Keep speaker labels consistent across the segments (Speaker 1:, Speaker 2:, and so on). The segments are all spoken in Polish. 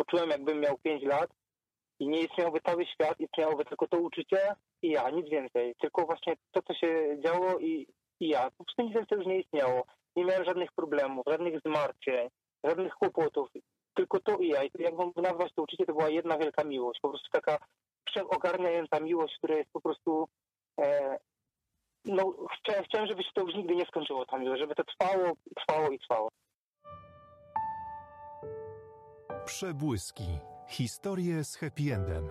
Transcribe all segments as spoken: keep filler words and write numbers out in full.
Speaker 1: poczułem, jakbym miał pięć lat i nie istniałby cały świat, istniałoby tylko to uczucie i ja, nic więcej. Tylko właśnie to, co się działo i, i ja. Po prostu nic więcej już nie istniało. Nie miałem żadnych problemów, żadnych zmartwień, żadnych kłopotów. Tylko to i ja. I jak mam nazwać to uczucie, to była jedna wielka miłość. Po prostu taka przeogarniająca miłość, która jest po prostu... E, no, chciałem, chciałem, żeby się to już nigdy nie skończyło, ta miłość, żeby to trwało, trwało i trwało.
Speaker 2: Przebłyski. Historie z happy endem.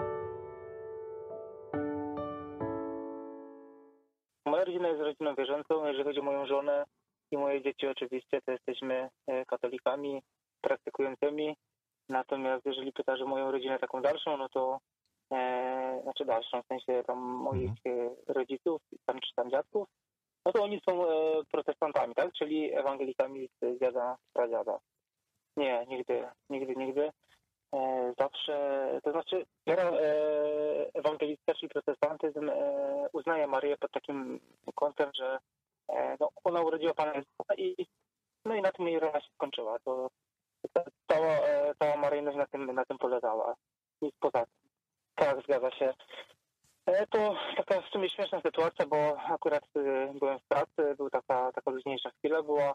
Speaker 1: Moja rodzina jest rodziną wierzącą. Jeżeli chodzi o moją żonę i moje dzieci oczywiście, to jesteśmy katolikami praktykującymi. Natomiast jeżeli pytasz o moją rodzinę taką dalszą, no to e, znaczy dalszą, w sensie tam moich mhm. rodziców tam, czy tam dziadków, no to oni są e, protestantami, tak? Czyli ewangelikami z dziada, z pradziada. Nie, nigdy, nigdy, nigdy. E, zawsze, to znaczy wiara e, ewangelicka, czyli protestantyzm e, uznaje Maryję pod takim kątem, że e, no, ona urodziła Pana Jezusa i no i na tym jej rola się skończyła. To, to cała, e, cała Maryjność na tym, na tym polegała. Nic poza tym. Tak, zgadza się. E, to taka w sumie śmieszna sytuacja, bo akurat e, byłem w pracy, była taka, taka luźniejsza chwila była,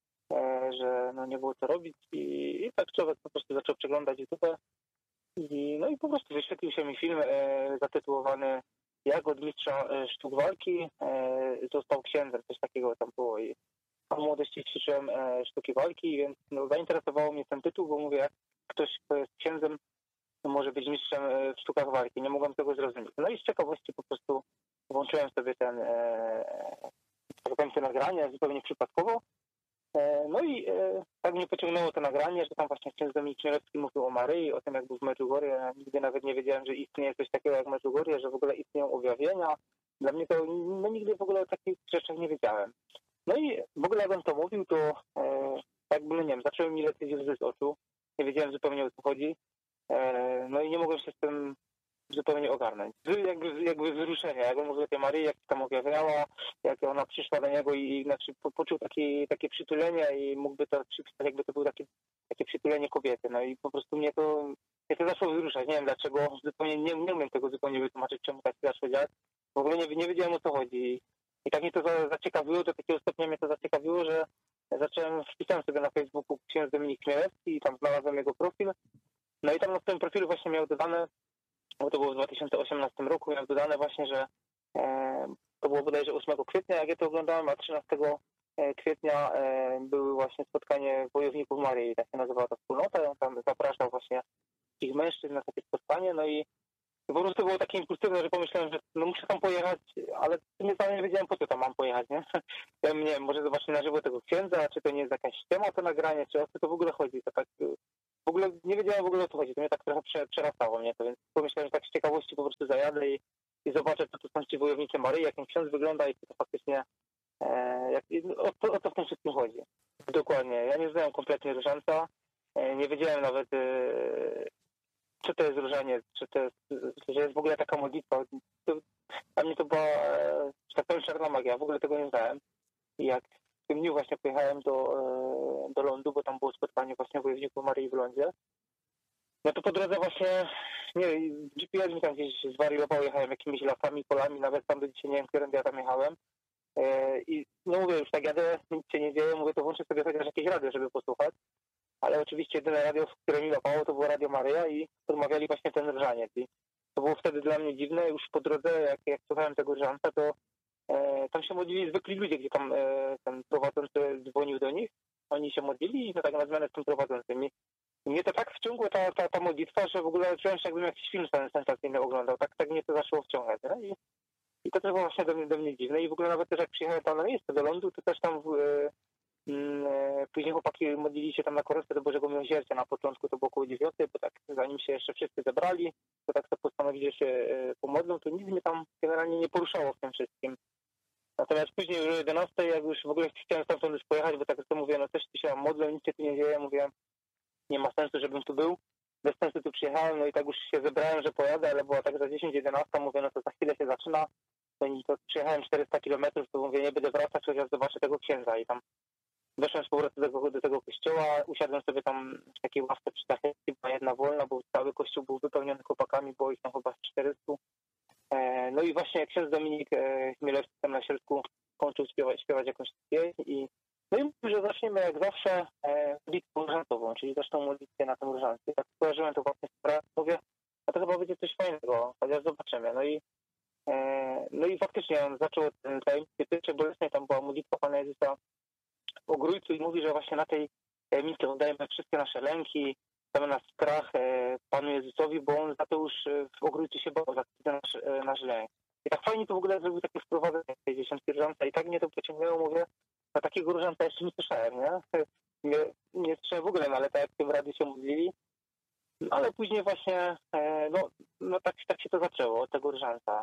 Speaker 1: że no nie było co robić i, i tak człowiek po prostu zaczął przeglądać YouTube i no i po prostu wyświetlił się mi film e, zatytułowany Jak od mistrza e, sztuk walki e, został księdzem, coś takiego tam było i w młodości ćwiczyłem e, sztuki walki, więc no, zainteresowało mnie ten tytuł, bo mówię, jak ktoś, kto jest księdzem, może być mistrzem e, w sztukach walki, nie mogłem tego zrozumieć. No i z ciekawości po prostu włączyłem sobie ten e, tak powiem, te nagrania zupełnie przypadkowo. No i e, tak mnie pociągnęło to nagranie, że tam właśnie ksiądz Dominik Chmielewski mówił o Maryi, o tym jak był w Medjugorje. Ja nigdy nawet nie wiedziałem, że istnieje coś takiego jak Medjugorje, że w ogóle istnieją objawienia. Dla mnie to, no nigdy w ogóle o takich rzeczach nie wiedziałem. No i w ogóle jak on to mówił, to e, jakby, no nie wiem, zaczęły mi lecieć łzy z oczu. Nie wiedziałem zupełnie o co chodzi. E, no i nie mogłem się z tym zupełnie ogarnąć. Jakby, jakby wzruszenie, jak on mówił o tej Maryi, jak się tam objawiała, jak ona przyszła do niego i znaczy, po, poczuł takie, takie przytulenie i mógłby to przypisać, jakby to było takie, takie przytulenie kobiety. No i po prostu mnie to, mnie to zaczęło wzruszać. Nie wiem dlaczego, zupełnie nie, nie umiem tego zupełnie wytłumaczyć, czemu tak zaczęło działać. W ogóle nie, nie wiedziałem o co chodzi. I tak mnie to za, zaciekawiło, do takiego stopnia mnie to zaciekawiło, że zacząłem, wpisałem sobie na Facebooku ksiądz Dominik Chmielewski i tam znalazłem jego profil. No i tam na swoim profilu właśnie miał dodane, bo to było w dwa tysiące osiemnastym roku, miał dodane właśnie, że e, to było bodajże ósmego kwietnia, jak ja to oglądałem, a trzynastego kwietnia e, były właśnie spotkanie wojowników Maryi, tak się nazywała ta wspólnota, i on tam zapraszał właśnie ich mężczyzn na takie spotkanie, no i po prostu było takie impulsywne, że pomyślałem, że no muszę tam pojechać, ale nie sam nie wiedziałem, po co tam mam pojechać, nie? Ja nie wiem, może zobaczyć na żywo tego księdza, czy to nie jest jakaś temat to nagranie, czy o co to w ogóle chodzi, to tak w ogóle nie wiedziałem w ogóle o co chodzi, to mnie tak trochę przerastało mnie to, więc pomyślałem, że tak z ciekawości po prostu zajadę i, i zobaczę, co tu są ci wojownicy Maryi, jak ten ksiądz wygląda i to faktycznie e, jak, o, to, o co w tym wszystkim chodzi. Dokładnie, ja nie znałem kompletnie różańca, e, nie wiedziałem nawet e, czy to jest różaniec, czy to jest, że jest w ogóle taka modlitwa. To, dla mnie to była, e, że tak powiem, czarna magia, w ogóle tego nie znałem. I jak w tym dniu właśnie pojechałem do, e, do lądu, bo tam było spotkanie właśnie wojowników Maryi w lądzie, no to po drodze właśnie, nie G P S mi tam gdzieś zwariował, jechałem jakimiś lasami, polami, nawet tam do dzisiaj nie wiem, którym ja tam jechałem. E, I no mówię, już tak jadę, nic się nie dzieje, mówię, to włączę sobie chociaż jakieś radio, żeby posłuchać. Ale oczywiście jedyne radio, które mi łapało, to było Radio Maryja i odmawiali właśnie ten różaniec. I to było wtedy dla mnie dziwne. Już po drodze, jak, jak słuchałem tego różańca, to e, tam się modlili zwykli ludzie, gdzie tam e, ten prowadzący dzwonił do nich. Oni się modlili i to tak na zmianę z tym prowadzącym. I mnie to tak wciągło ta, ta, ta modlitwa, że w ogóle czułem się, jakbym jakiś film sensacyjny oglądał. Tak, tak mnie to zaczęło wciągać. No? I, I to też było właśnie do mnie, do mnie dziwne. I w ogóle nawet też jak przyjechałem tam na miejsce do lądu, to też tam... E, Później chłopaki modlili się tam na kolędę do Bożego Miłosierdzia. Na początku to było około dziewiątej, bo tak zanim się jeszcze wszyscy zebrali, to tak to postanowili, że się pomodlą, to nic mnie tam generalnie nie poruszało w tym wszystkim. Natomiast później już o jedenastej, jak już w ogóle chciałem stamtąd już pojechać, bo tak jak to mówię, no też tu się modlę, nic się tu nie dzieje, mówię, nie ma sensu, żebym tu był. Bez sensu tu przyjechałem, no i tak już się zebrałem, że pojadę, ale była tak za dziesięć jedenaście, mówię, no to za chwilę się zaczyna. To, to przyjechałem czterysta kilometrów, to mówię, nie będę wracać, chociaż zobaczę tego księdza i tam weszłem z powrotem do tego, do tego kościoła, usiadłem sobie tam w takiej ławce przy tachecie, była jedna wolna, bo cały kościół był wypełniony chłopakami, było ich tam chyba czterystu. No i właśnie jak ksiądz Dominik Chmielewski tam na środku kończył śpiewać, śpiewać jakąś pieśń i no i mówił, że zaczniemy jak zawsze modlitwą różańcową, czyli zaczną modlitwę na tym różańcu. Tak skojarzyłem to właśnie z pracą, mówię, a to chyba będzie coś fajnego, chociaż zobaczymy. No i no i faktycznie on zaczął ten tajemnicy pierwszej bolesnej, tam była modlitwa Pana Jezusa o Grójcu i mówi, że właśnie na tej tajemnicy oddajemy wszystkie nasze lęki, damy nas strach Panu Jezusowi, bo on za to już w Ogrójcu się bał, za nasz, nasz lęk. I tak fajnie to w ogóle zrobił takie wprowadzenie tej dziesiątki różańca i tak mnie to pociągnęło, mówię, na takiego różańca jeszcze nie słyszałem, nie? Nie, nie słyszałem w ogóle, no ale tak jak w tym radiu się modlili, ale później właśnie, no, no tak, tak się to zaczęło, od tego różańca.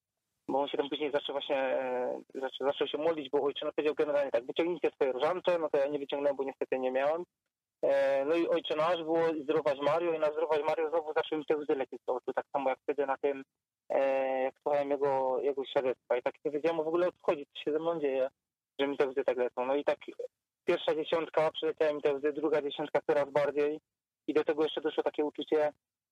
Speaker 1: Bo on się tam później zaczął właśnie, zaczął, zaczął się modlić, bo ojczyna powiedział generalnie tak, wyciągnijcie swoje różańce, no to ja nie wyciągnąłem, bo niestety nie miałem. No i Ojcze Nasz było zdrowaś Mario i na zdrowaś Mario znowu zaczęły mi te łzy lecieć z oczu, tak samo jak wtedy na tym, jak słuchałem jego, jego świadectwa i tak nie wiedziałem w ogóle o co chodzi, co się ze mną dzieje, że mi te łzy tak lecą. No i tak pierwsza dziesiątka, przeleciałem mi te łzy, druga dziesiątka coraz bardziej i do tego jeszcze doszło takie uczucie,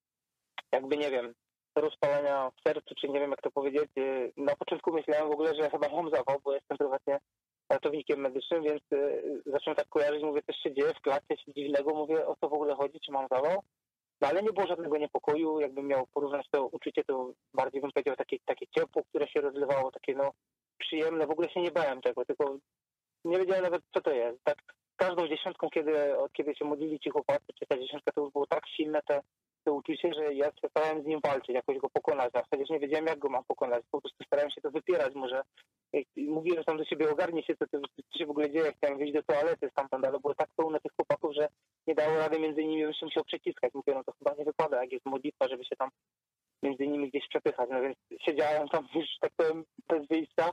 Speaker 1: jakby nie wiem, rozpalenia w sercu, czy nie wiem jak to powiedzieć. Na początku myślałem w ogóle, że ja chyba mam zawał, bo jestem prywatnie ratownikiem medycznym, więc zacząłem tak kojarzyć, mówię, coś się dzieje w klasie, coś dziwnego, mówię, o co w ogóle chodzi, czy mam zawał. No ale nie było żadnego niepokoju, jakbym miał porównać to uczucie, to bardziej bym powiedział takie, takie ciepło, które się rozlewało, takie no przyjemne, w ogóle się nie bałem tego, tylko nie wiedziałem nawet co to jest. Tak każdą dziesiątką, kiedy, kiedy się modlili ci chłopacy, czy ta dziesiątka, to już było tak silne te to uczucie, że ja starałem z nim walczyć, jakoś go pokonać, a przecież nie wiedziałem, jak go mam pokonać, po prostu starałem się to wypierać, może mówiłem tam do siebie, ogarnie się, co, co się w ogóle dzieje, chciałem wyjść do toalety stamtąd, ale było tak pełne tych chłopaków, że nie dało rady między nimi, bym się musiał przeciskać, mówię, no to chyba nie wypada, jak jest modlitwa, żeby się tam między nimi gdzieś przepychać, no więc siedziałem tam już, tak powiem, bez wyjścia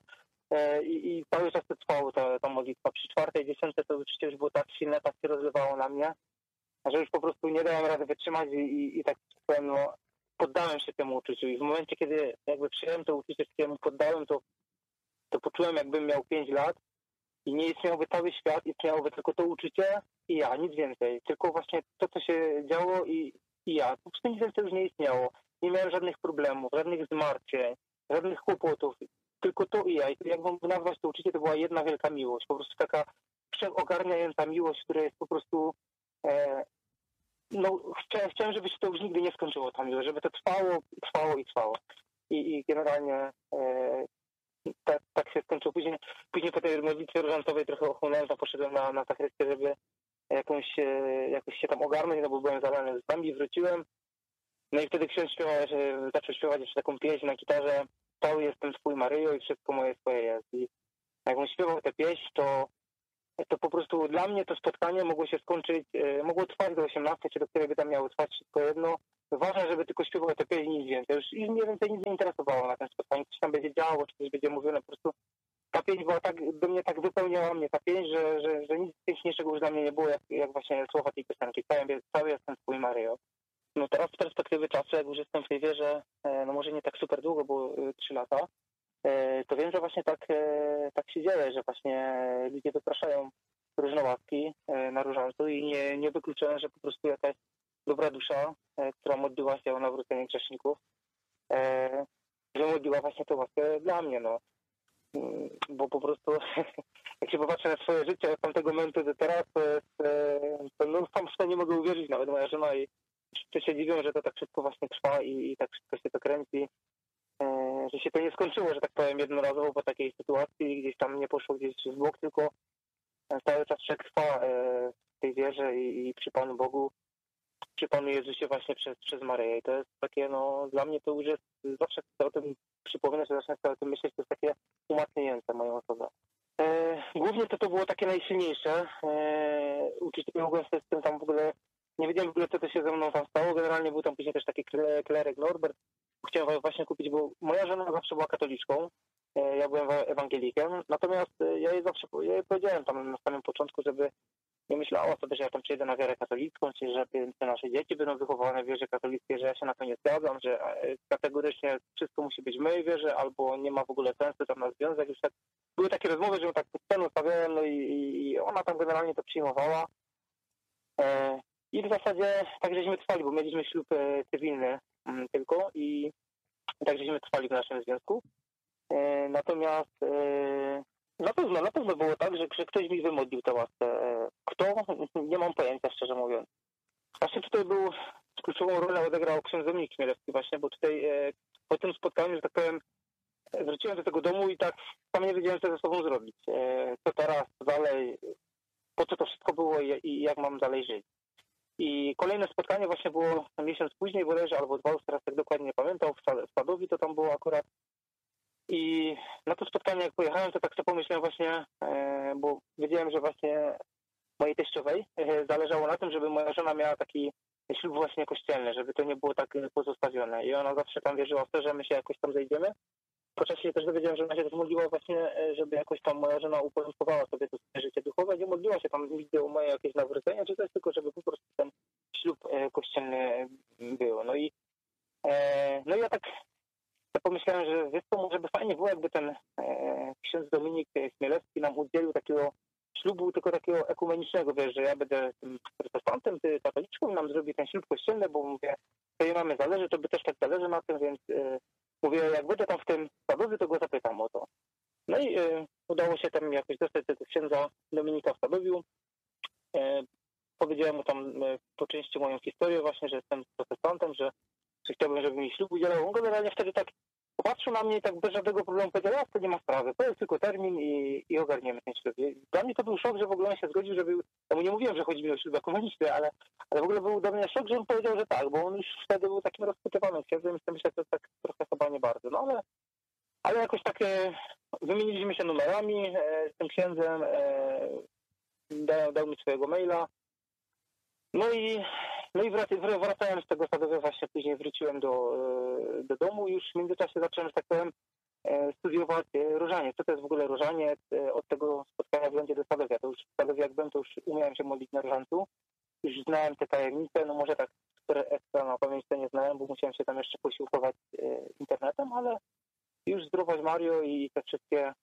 Speaker 1: i, i cały czas to trwało ta, ta modlitwa. Przy czwartej dziesiątce to uczucie już było tak silne, tak się rozlewało na mnie, że już po prostu nie dałem rady wytrzymać i, i, i tak powiem, no, poddałem się temu uczuciu i w momencie, kiedy jakby przyjąłem to uczucie, któremu poddałem, to, to poczułem, jakbym miał pięć lat i nie istniałby cały świat, istniałoby tylko to uczucie i ja, nic więcej, tylko właśnie to, co się działo i, i ja, po prostu nic więcej już nie istniało, nie miałem żadnych problemów, żadnych zmartwień, żadnych kłopotów, tylko to i ja i jak mam nazwać to uczucie, to była jedna wielka miłość, po prostu taka przeogarniająca miłość, która jest po prostu e, no, chciałem, chciałem, żeby się to już nigdy nie skończyło tam, żeby to trwało, trwało i trwało. I, i generalnie e, tak, tak się skończyło. Później, później po tej modlitwie różańcowej trochę ochłonąłem, tam poszedłem na, na zachrystę, żeby jakąś, e, jakoś się tam ogarnąć, no bo byłem zalany z zębi, wróciłem. No i wtedy ksiądz śpiewał, że zaczął śpiewać jeszcze taką pieśń na gitarze, cały jestem twój Maryjo i wszystko moje swoje jest. I jak on śpiewał tę pieśń, to to po prostu dla mnie to spotkanie mogło się skończyć, e, mogło trwać do osiemnastej, czy do której by tam miało trwać wszystko jedno. Ważne, żeby tylko śpiewał te pieśni, nic więcej. Już ich mniej więcej nic nie interesowało na tym spotkaniu, coś tam będzie działo, czy coś będzie mówione. Po prostu ta pieśń była tak, do mnie tak wypełniała mnie ta pieśń, że, że, że nic piękniejszego już dla mnie nie było, jak, jak właśnie słowa tej piosenki. Cały, cały jestem twój Maryjo. No teraz z perspektywy czasu, jak już jestem w tej wierze, e, no może nie tak super długo, bo trzy lata, to wiem, że właśnie tak, tak się dzieje, że właśnie ludzie wypraszają różne łaski na różańcu i nie, nie wykluczone, że po prostu jakaś dobra dusza, która modliła się o nawrócenie grzeszników, że modliła właśnie tę łaskę dla mnie, no. Bo po prostu jak się popatrzę na swoje życie od tamtego momentu do teraz, to, jest, to no, sam w to nie mogę uwierzyć, nawet moja żona i wszyscy się dziwią, że to tak wszystko właśnie trwa i, i tak wszystko się to kręci. Że się to nie skończyło, że tak powiem, jednorazowo po takiej sytuacji, gdzieś tam nie poszło gdzieś w bok, tylko cały czas trwa w tej wierze i, i przy Panu Bogu, przy Panu Jezusie właśnie przez, przez Maryję. I to jest takie, no dla mnie to już jest, zawsze chcę o tym przypominać, że zacznę o tym myśleć, to jest takie umacniające moją osobę. E, głównie to to było takie najsilniejsze. E, uczucie mogłem sobie z tym tam w ogóle, nie wiedziałem w ogóle, co to się ze mną tam stało. Generalnie był tam później też taki klerek Norbert. Chciałem właśnie kupić, bo moja żona zawsze była katoliczką, ja byłem ewangelikiem, natomiast ja jej zawsze, ja jej powiedziałem tam na samym początku, żeby nie myślała sobie, że ja tam przejdę na wiarę katolicką, czy że te nasze dzieci będą wychowane w wierze katolickiej, że ja się na to nie zgadzam, że kategorycznie wszystko musi być w mojej wierze, albo nie ma w ogóle sensu tam na związek. Już tak, były takie rozmowy, że ją tak pod sceną stawiałem, no i, i ona tam generalnie to przyjmowała. I w zasadzie tak żeśmy trwali, bo mieliśmy ślub cywilny tylko i tak żeśmy trwali w naszym związku. Natomiast na pewno, na pewno było tak, że, że ktoś mi wymodlił tę łaskę. Kto? Nie mam pojęcia, szczerze mówiąc. Właśnie tutaj był, kluczową rolę odegrał ksiądz Dominik Chmielewski właśnie, bo tutaj po tym spotkaniu, że tak powiem, wróciłem do tego domu i tak sam nie wiedziałem, co ze sobą zrobić. Co teraz, co dalej, po co to wszystko było i jak mam dalej żyć. I kolejne spotkanie właśnie było miesiąc później bodajże, albo dwa, już teraz tak dokładnie nie pamiętam, w Sadowi to tam było akurat. I na to spotkanie jak pojechałem, to tak sobie pomyślałem właśnie, bo wiedziałem, że właśnie mojej teściowej zależało na tym, żeby moja żona miała taki ślub właśnie kościelny, żeby to nie było tak pozostawione. I ona zawsze tam wierzyła w to, że my się jakoś tam zejdziemy. Po czasie też dowiedziałem, że ona się też modliła właśnie, żeby jakoś tam moja żona uporządkowała sobie to swoje życie duchowe. Nie modliła się tam nigdy o moje jakieś nawrócenie, czy coś, tylko żeby po prostu ten ślub kościelny był. No i, no i ja tak pomyślałem, że wiesz co, może by fajnie było, jakby ten ksiądz Dominik Chmielewski nam udzielił takiego ślubu, tylko takiego ekumenicznego, wiesz, że ja będę tym protestantem, ty katoliczką, nam zrobi ten ślub kościelny, bo mówię, to jej mamy zależy, to by też tak zależy na tym, więc mówię, jak będę tam w tym Sadowie, to go zapytam o to. No i y, udało się tam jakoś dostać tego księdza Dominika w Sadowiu. Y, powiedziałem mu tam y, po części moją historię właśnie, że jestem protestantem, że, że chciałbym, żeby mi ślub udzielał. On generalnie wtedy tak popatrzył na mnie i tak bez żadnego problemu powiedział, ja to nie ma sprawy, to jest tylko termin i, i ogarniemy ten ślub. Dla mnie to był szok, że w ogóle on się zgodził, że był, ja mu nie mówiłem, że chodzi mi o ślub ekumeniczny, ale, ale w ogóle był dla mnie szok, że on powiedział, że tak, bo on już wtedy był takim rozpytywanym księdzem i myślę, że to tak trochę chyba nie bardzo, no ale, ale jakoś tak e, wymieniliśmy się numerami e, z tym księdzem, e, dał, dał mi swojego maila, no i No i wracając z tego Sadowia właśnie później wróciłem do, do domu i już w międzyczasie zacząłem, że tak powiem, studiować różaniec. Co to jest w ogóle różaniec? Od tego spotkania w lądzie do Sadowia. To już w Sadowie jak byłem, to już umiałem się modlić na różańcu. Już znałem te tajemnice, no może tak które ekstra na pamięć to nie znałem, bo musiałem się tam jeszcze posiłkować internetem, ale już Zdrowaś Mario i te wszystkie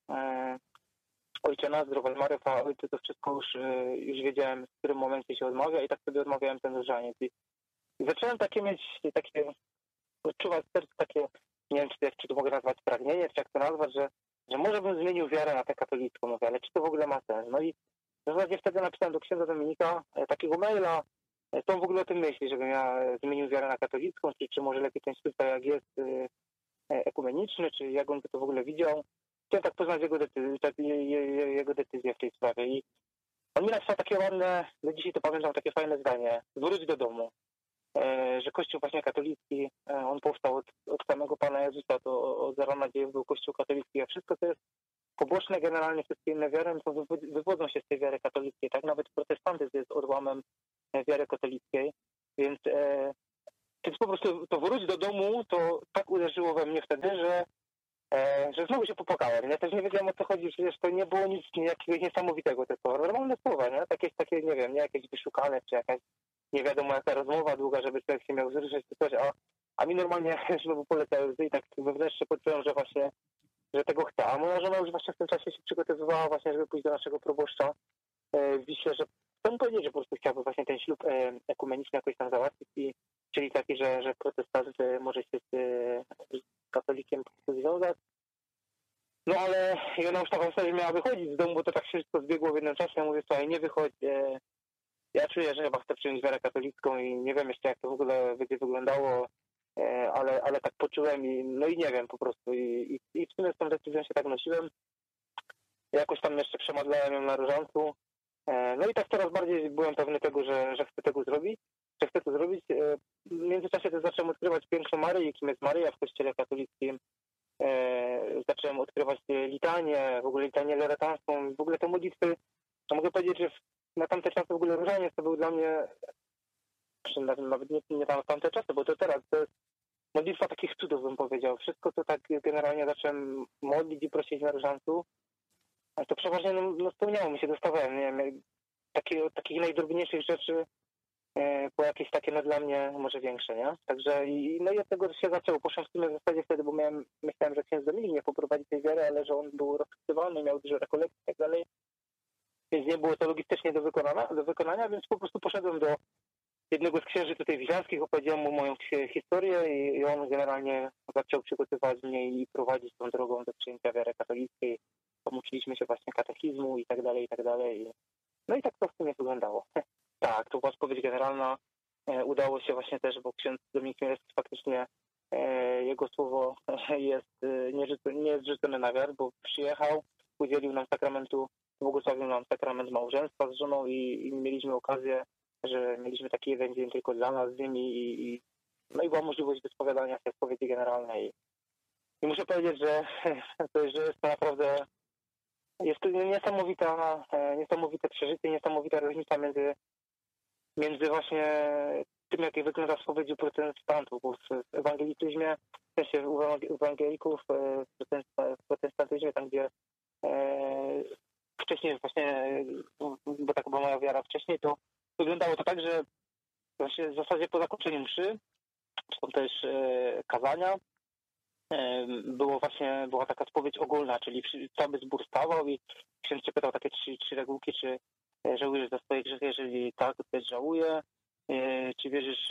Speaker 1: Ojcze Nasz, Zdrowaś Mario, Chwała Ojcu, to wszystko już, już wiedziałem, w którym momencie się odmawia i tak sobie odmawiałem ten różaniec. I zacząłem takie mieć, takie, odczuwać serce takie, nie wiem, czy, jak, czy to mogę nazwać pragnienie, czy jak to nazwać, że, że może bym zmienił wiarę na tę katolicką, mówię, ale czy to w ogóle ma sens? No i w zasadzie wtedy napisałem do księdza Dominika takiego maila, co on w ogóle o tym myśli, żebym ja zmienił wiarę na katolicką, czy, czy może lepiej ten ślub tak jak jest ekumeniczny, czy jak on by to w ogóle widział. Chciałem tak poznać jego decyzję, tak, jego decyzję w tej sprawie i on mi napisał takie ładne, do dzisiaj to pamiętam, takie fajne zdanie, wróć do domu, e, że Kościół właśnie katolicki, e, on powstał od, od samego Pana Jezusa, to od zarana dziejów był Kościół katolicki, a wszystko to jest poboczne generalnie, wszystkie inne wiary, to wywodzą się z tej wiary katolickiej, tak, nawet protestantyzm jest odłamem wiary katolickiej, więc, e, więc po prostu to wróć do domu, to tak uderzyło we mnie wtedy, że E, że znowu się popłakałem. Ja też nie wiedziałem, o co chodzi, przecież to nie było nic jakiegoś niesamowitego, te słowa. Normalne słowa, nie? Takie, takie, nie wiem, nie jakieś wyszukane, czy jakaś nie wiadomo jaka rozmowa długa, żeby człowiek się miał wzruszyć, czy coś, a, a mi normalnie znowu poleciały łzy i tak wewnętrznie poczułem, że właśnie, że tego chcę. A moja żona już właśnie w tym czasie się przygotowywała właśnie, żeby pójść do naszego proboszcza e, w Wiśle, że chcę mu powiedzieć, że po prostu chciałby właśnie ten ślub e, ekumeniczny jakoś tam załatwić, i, czyli taki, że, że protestant e, może się z, e, z katolikiem związać. No ale i ona już tak sobie miała wychodzić z domu, bo to tak wszystko zbiegło w jednym czasie. Ja mówię, słuchaj, nie wychodź. E, ja czuję, że chyba chcę przyjąć wiarę katolicką i nie wiem jeszcze, jak to w ogóle będzie wyglądało, e, ale, ale tak poczułem i no i nie wiem po prostu. I, i, i w sumie z tą decyzją się tak nosiłem. Jakoś tam jeszcze przemadlałem ją na różańcu. E, no i tak coraz bardziej byłem pewny tego, że, że chcę tego zrobić. Że chcę to zrobić. E, w międzyczasie też zacząłem odkrywać piękno Maryi, kim jest Maryja w kościele katolickim. E, zacząłem odkrywać litanię, w ogóle litanię loretanską, w ogóle te modlitwy, to mogę powiedzieć, że na tamte czasy w ogóle różaniec to był dla mnie, nawet nie, nie na tamte czasy, bo to teraz, to jest modlitwa takich cudów, bym powiedział. Wszystko, co tak generalnie zacząłem modlić i prosić na różańcu, to przeważnie no, no, spełniało mi się, dostawałem, nie wiem, takie, od takich najdrobniejszych rzeczy po jakieś takie no dla mnie może większe, nie? Także i no i od tego się zaczęło. Poszłem w sumie w zasadzie wtedy, bo miałem, myślałem, że ksiądz Dominik mnie poprowadzi tej wiary, ale że on był rozchwytywany, miał dużo rekolekcji i tak dalej. Więc nie było to logistycznie do wykonania, do wykonania, więc po prostu poszedłem do jednego z księży tutaj wiślańskich, opowiedziałem mu moją historię i, i on generalnie zaczął przygotowywać mnie i prowadzić tą drogą do przyjęcia wiary katolickiej. Pomuczyliśmy się właśnie katechizmu i tak dalej, i tak dalej. No i tak to w sumie wyglądało. Tak, to była odpowiedź generalna. E, udało się właśnie też, bo ksiądz Dominik Chmielewski faktycznie e, jego słowo jest e, nie, nie jest rzucone na wiarę, bo przyjechał, udzielił nam sakramentu, błogosławił nam sakrament małżeństwa z żoną i, i mieliśmy okazję, że mieliśmy taki jeden dzień tylko dla nas z nimi i, i no i była możliwość wyspowiadania się spowiedzi generalnej. I muszę powiedzieć, że, że jest to naprawdę jest to niesamowita, niesamowite przeżycie, niesamowita różnica między między właśnie tym, jak wygląda spowiedź u protestantów, bo w ewangelicyzmie, w sensie u ewangelików, w protestantyzmie, tam gdzie e, wcześniej właśnie, bo tak była moja wiara wcześniej, to wyglądało to tak, że właśnie w zasadzie po zakończeniu mszy, czy tam też e, kazania, e, było właśnie, była taka spowiedź ogólna, czyli cały zbór stawał i ksiądz się pytał takie trzy, trzy regułki, czy żałujesz za swoje grzechy, jeżeli tak, to też żałuję. Czy wierzysz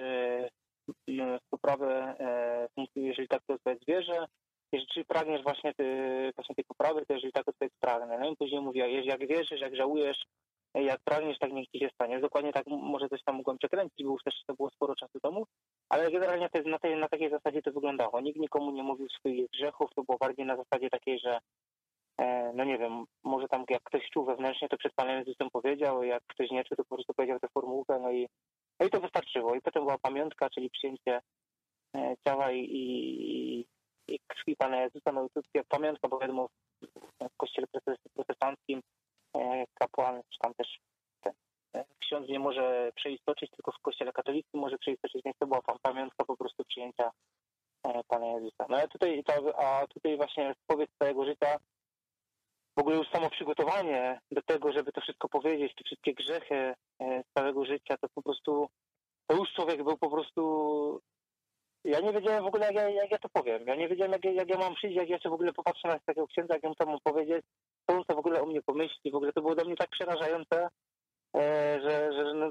Speaker 1: w poprawę, jeżeli tak, to odpowiedz wierzę. Czy pragniesz właśnie, ty, właśnie tej poprawy, to jeżeli tak, to odpowiedz pragnę. No i później mówiła, jak wierzysz, jak żałujesz, jak pragniesz, tak niech ci się stanie. Dokładnie tak, może coś tam mogłem przekręcić, bo już też to było sporo czasu temu, ale generalnie to na, tej, na takiej zasadzie to wyglądało. Nikt nikomu nie mówił swoich grzechów, to było bardziej na zasadzie takiej, że no nie wiem, może tam jak ktoś czuł wewnętrznie, to przed Panem Jezusem powiedział, jak ktoś nie czuł, to po prostu powiedział tę formułkę, no i, no i to wystarczyło. I potem była pamiątka, czyli przyjęcie ciała i, i, i krwi Pana Jezusa, no i tu pamiątka, bo wiadomo, w kościele protestanckim kapłan, czy tam też ten ksiądz nie może przeistoczyć, tylko w kościele katolickim może przeistoczyć, więc to była pamiątka po prostu przyjęcia Pana Jezusa. No a tutaj, a tutaj właśnie spowiedź całego życia, w ogóle już samo przygotowanie do tego, żeby to wszystko powiedzieć, te wszystkie grzechy z całego życia, to po prostu, to już człowiek był po prostu, ja nie wiedziałem w ogóle, jak ja, jak ja to powiem. Ja nie wiedziałem, jak, jak ja mam przyjść, jak ja się w ogóle popatrzę na takiego księdza, jak ja mu to mam powiedzieć, co on to w ogóle o mnie pomyśli. W ogóle to było dla mnie tak przerażające, że, że no,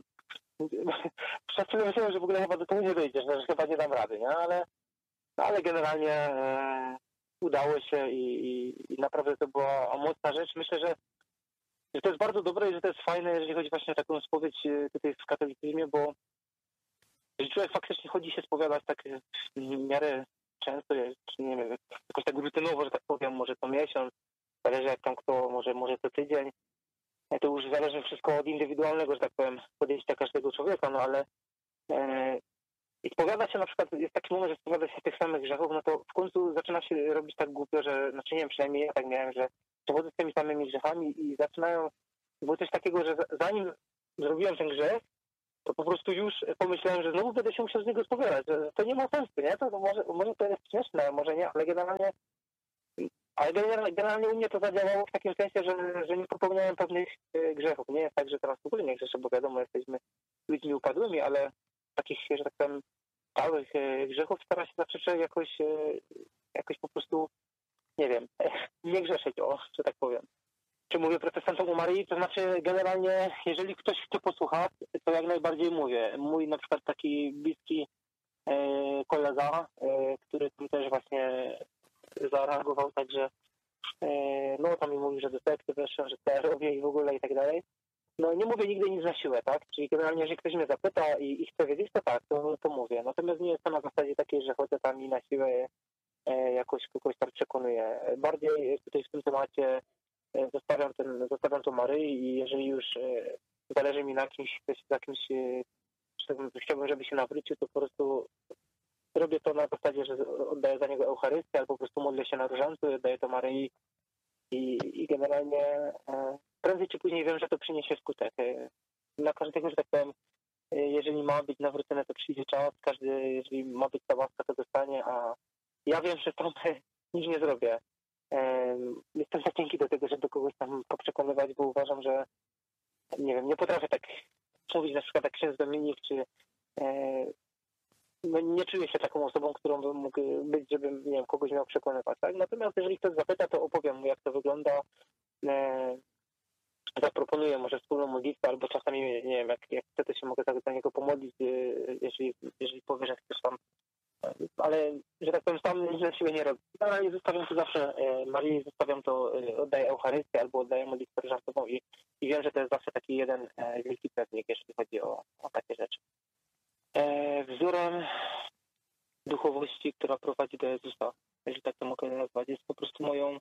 Speaker 1: przez chwilę myślałem, że w ogóle chyba do tego nie dojdzie, że, że chyba nie dam rady, nie? Ale, ale generalnie e, udało się i, i, i naprawdę to była mocna rzecz. Myślę, że, że to jest bardzo dobre i że to jest fajne, jeżeli chodzi właśnie o taką spowiedź tutaj w katolicyzmie, bo jeżeli człowiek faktycznie chodzi się spowiadać tak w miarę często, czy nie wiem, jakoś tak rutynowo, że tak powiem, może co miesiąc, zależy jak tam kto, może, może co tydzień, to już zależy wszystko od indywidualnego, że tak powiem, podejścia każdego człowieka, no ale e, i spowiada się na przykład, jest taki moment, że spowiada się tych samych grzechów, no to w końcu zaczyna się robić tak głupio, że, znaczy nie wiem, przynajmniej ja tak miałem, że przechodzę z tymi samymi grzechami i zaczynają, było coś takiego, że zanim zrobiłem ten grzech, to po prostu już pomyślałem, że znowu będę się musiał z niego spowiadać, że to nie ma sensu, nie? To, to może, może to jest śmieszne, może nie, ale generalnie ale generalnie u mnie to zadziałało w takim sensie, że, że nie popełniałem pewnych grzechów. Nie jest tak, że teraz w ogóle nie grzeszę, bo wiadomo, jesteśmy ludźmi upadłymi, ale takich, że tak powiem, stałych grzechów stara się zawsze jakoś, jakoś po prostu, nie wiem, nie grzeszyć, o, że tak powiem. Czy mówię protestantom u Maryi? To znaczy generalnie, jeżeli ktoś chce posłuchać, to jak najbardziej mówię. Mój na przykład taki bliski kolega, który tu też właśnie zareagował, także no tam mi mówił, że do sekty weszłem, że to ja robię i w ogóle i tak dalej. No nie mówię nigdy nic na siłę, tak? Czyli generalnie, jeżeli ktoś mnie zapyta i, i chce wiedzieć, to tak, to, to mówię. Natomiast nie jest to na zasadzie takiej, że chodzę tam i na siłę e, jakoś kogoś tam przekonuję. Bardziej tutaj w tym temacie e, zostawiam, ten, zostawiam to Maryi i jeżeli już e, zależy mi na kimś, na kimś e, chciałbym, żeby się nawrócił, to po prostu robię to na zasadzie, że oddaję za niego Eucharystię albo po prostu modlę się na różańcu, oddaję to Maryi i, i generalnie e, prędzej czy później wiem, że to przyniesie skutek. E, na każdego, że tak powiem, e, jeżeli ma być nawrócone, to przyjdzie czas, każdy, jeżeli ma być ta łaska, to dostanie, a ja wiem, że tam nic nie zrobię. E, jestem za cienki do tego, żeby kogoś tam poprzekonywać, bo uważam, że nie wiem, nie potrafię tak mówić na przykład jak ksiądz Dominik, czy no nie czuję się taką osobą, którą bym mógł być, żebym, nie wiem, kogoś miał przekonywać, tak? Natomiast jeżeli ktoś zapyta, to opowiem mu, jak to wygląda, e, zaproponuję może wspólną modlitwę, albo czasami, nie wiem, jak, jak chcę, to się mogę tak za niego pomodlić, e, jeżeli, jeżeli powie, że chcesz tam, ale, że tak powiem, sam nic na siłę nie robię. Ale zostawiam to zawsze e, Marii, zostawiam to, e, oddaję Eucharystię albo oddaję modlitwę różańcową i, i wiem, że to jest zawsze taki jeden e, wielki pewnik, jeśli chodzi o, o takie rzeczy. E, wzorem duchowości, która prowadzi do Jezusa, jeżeli tak to mogę nazwać, jest po prostu moją...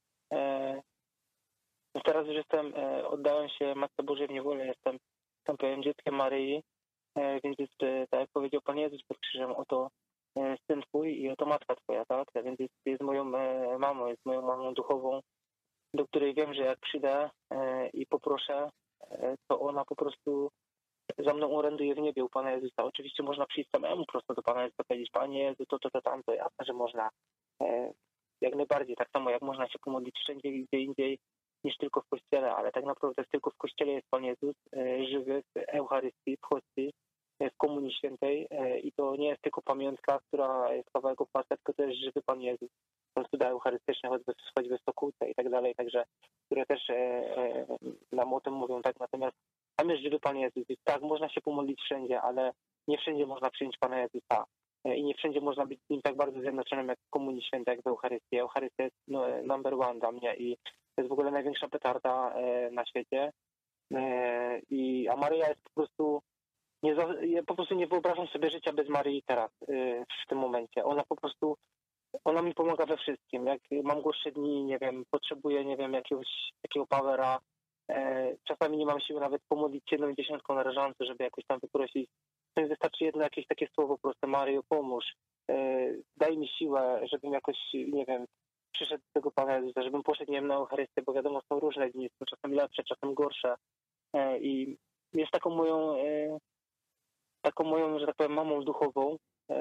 Speaker 1: E, teraz już jestem, e, oddałem się Matce Bożej w niewolę, jestem, tam powiem, dzieckiem Maryi, e, więc jest, e, tak jak powiedział Pan Jezus pod krzyżem, oto e, syn Twój i oto matka Twoja, tak? Więc jest, jest moją e, mamą, jest moją mamą duchową, do której wiem, że jak przyjdę e, i poproszę, e, to ona po prostu za mną oręduje w niebie u Pana Jezusa. Oczywiście można przyjść samemu prosto do Pana Jezusa, powiedzieć: Panie Jezu, to, to, to, tamto, jasne, że można. E, jak najbardziej, tak samo jak można się pomodlić wszędzie, gdzie indziej, niż tylko w Kościele, ale tak naprawdę tylko w Kościele jest Pan Jezus, e, żywy w Eucharystii, w hostii, e, w Komunii Świętej e, i to nie jest tylko pamiątka, która jest kawałek opłata, tylko to jest żywy Pan Jezus. Są cuda eucharystyczne, choćby, choćby w Sokółce i tak dalej, także, które też e, e, nam o tym mówią, tak, natomiast tam jest żywy Pan Jezus. I tak, można się pomodlić wszędzie, ale nie wszędzie można przyjąć Pana Jezusa. I nie wszędzie można być z Nim tak bardzo zjednoczonym jak w Komunii Świętej, jak w Eucharystii. Eucharystia jest no, number one dla mnie i to jest w ogóle największa petarda e, na świecie. E, i, a Maryja jest po prostu... Nie, ja po prostu nie wyobrażam sobie życia bez Maryi teraz, e, w tym momencie. Ona po prostu... Ona mi pomaga we wszystkim. Jak mam gorsze dni, nie wiem, potrzebuję, nie wiem, jakiegoś takiego powera. Czasami nie mam siły nawet pomodlić się jedną dziesiątką na rażąco, żeby jakoś tam wyprosić. To mi wystarczy jedno jakieś takie słowo proste: Maryjo, pomóż. Daj mi siłę, żebym jakoś, nie wiem, przyszedł do tego Pana Jezusa, żebym poszedł, nie wiem, na Eucharystię, bo wiadomo, są różne dni, są czasami lepsze, czasem gorsze. I jest taką moją, taką moją, że tak powiem, mamą duchową,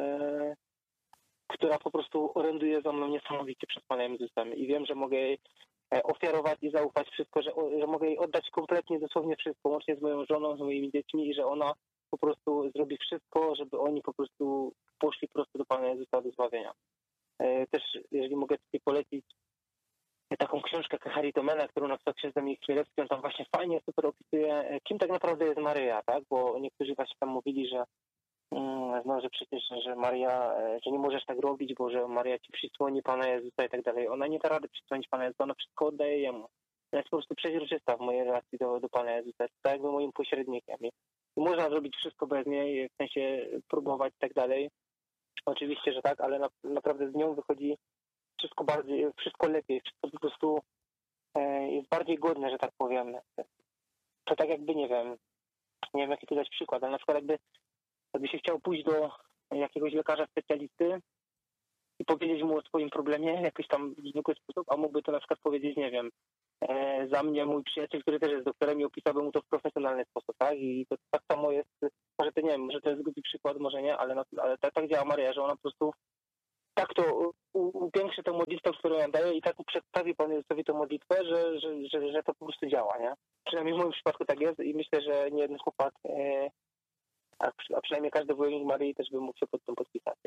Speaker 1: która po prostu oręduje za mną niesamowicie przed Panem Jezusem i wiem, że mogę jej ofiarować i zaufać wszystko, że, że mogę jej oddać kompletnie, dosłownie wszystko, łącznie z moją żoną, z moimi dziećmi i że ona po prostu zrobi wszystko, żeby oni po prostu poszli prosto do Pana Jezusa, do zbawienia. Też, jeżeli mogę tutaj polecić taką książkę Charitomena, którą napisał ksiądz Dominik Chmielewski, on tam właśnie fajnie, super opisuje, kim tak naprawdę jest Maryja, tak? Bo niektórzy właśnie tam mówili, że no, że przecież, że Maria, że nie możesz tak robić, bo że Maria ci przysłoni Pana Jezusa i tak dalej. Ona nie da rady przysłonić Pana Jezusa, ona wszystko oddaje Jemu. Ona jest po prostu przeźroczysta w mojej relacji do, do Pana Jezusa. Jest tak jakby moim pośrednikiem. I można zrobić wszystko bez niej, w sensie próbować i tak dalej. Oczywiście, że tak, ale na, naprawdę z nią wychodzi wszystko bardziej, wszystko lepiej, wszystko po prostu e, jest bardziej godne, że tak powiem. To tak jakby, nie wiem, nie wiem jaki tu dać przykład, ale na przykład jakby Jakby się chciał pójść do jakiegoś lekarza specjalisty i powiedzieć mu o swoim problemie w jakiś tam zwykły sposób, a mógłby to na przykład powiedzieć, nie wiem, e, za mnie mój przyjaciel, który też jest doktorem i opisałby mu to w profesjonalny sposób, tak? I to tak samo jest, może to nie wiem, może to jest głupi przykład, może nie, ale, ale tak, tak działa Maryja, że ona po prostu tak to upiększy tę modlitwę, którą ja daję i tak przedstawi Panu Jezusowi tę modlitwę, że, że, że, że to po prostu działa, nie? Przynajmniej w moim przypadku tak jest i myślę, że nie jeden chłopak e, A, a przynajmniej każdy wojownik Maryi też by mógł się pod tym podpisać.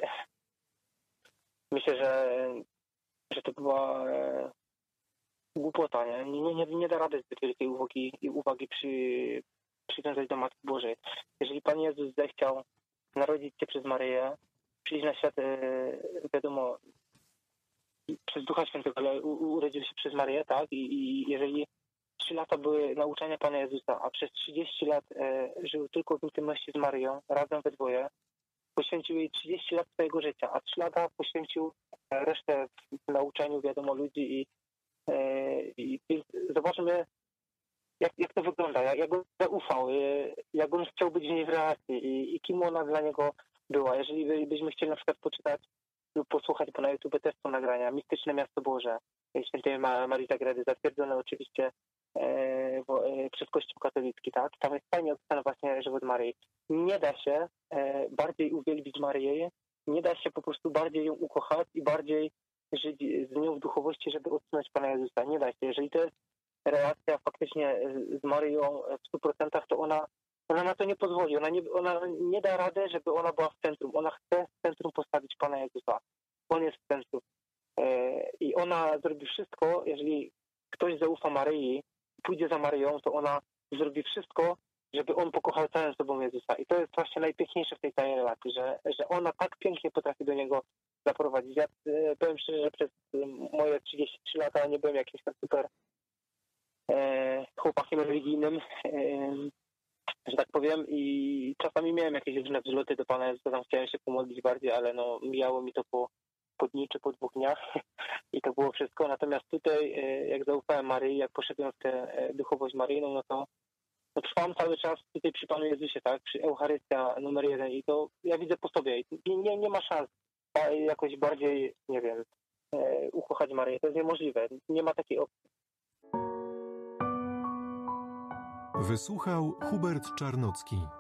Speaker 1: Myślę, że, że to była e, głupota. Nie? Nie, nie, nie da rady zbyt wielkiej uwagi, uwagi przy, przywiązać do Matki Bożej. Jeżeli Pan Jezus zechciał narodzić się przez Maryję, przyjść na świat, e, wiadomo, przez Ducha Świętego, ale u, urodził się przez Maryję, tak? I, i jeżeli trzy lata były nauczania Pana Jezusa, a przez trzydzieści lat e, żył tylko w intymności z Maryją, razem we dwoje, poświęcił jej trzydzieści lat swojego życia, a trzy lata poświęcił resztę w nauczaniu, wiadomo, ludzi i, e, i, i zobaczmy, jak, jak to wygląda, jak, jak on zaufał, e, jak on chciał być w niej w relacji i, i kim ona dla niego była. Jeżeli byśmy chcieli na przykład poczytać lub posłuchać, bo na YouTube też są nagrania, Mistyczne Miasto Boże, Świętej Marii Zagrady, zatwierdzone oczywiście e, bo, e, przez Kościół katolicki, tak? Tam jest fajnie opisany właśnie żywot Maryi. Nie da się e, bardziej uwielbić Maryję, nie da się po prostu bardziej ją ukochać i bardziej żyć z nią w duchowości, żeby odsunąć Pana Jezusa. Nie da się. Jeżeli to jest relacja faktycznie z Maryją w stu procentach, to ona, ona na to nie pozwoli. Ona nie, ona nie da rady, żeby ona była w centrum. Ona chce w centrum postawić Pana Jezusa. On jest w centrum. I ona zrobi wszystko, jeżeli ktoś zaufa Maryi, pójdzie za Maryją, to ona zrobi wszystko, żeby on pokochał całym sobą Jezusa. I to jest właśnie najpiękniejsze w tej całej relacji, że, że ona tak pięknie potrafi do Niego zaprowadzić. Ja e, powiem szczerze, że przez moje trzydzieści trzy lata nie byłem jakimś tak super e, chłopakiem religijnym, e, że tak powiem, i czasami miałem jakieś różne wzloty do Pana Jezusa, tam chciałem się pomodlić bardziej, ale no mijało mi to po, po dni czy po dwóch dniach i to było wszystko. Natomiast tutaj, e, jak zaufałem Maryi, jak poszedłem w tę e, duchowość maryjną, no to no trwam cały czas tutaj przy Panu Jezusie, tak? Przy Eucharystia numer jeden i to ja widzę po sobie. I nie, nie ma szans jakoś bardziej, nie wiem, e, ukochać Maryję. To jest niemożliwe. Nie ma takiej opcji.
Speaker 2: Wysłuchał Hubert Czarnocki.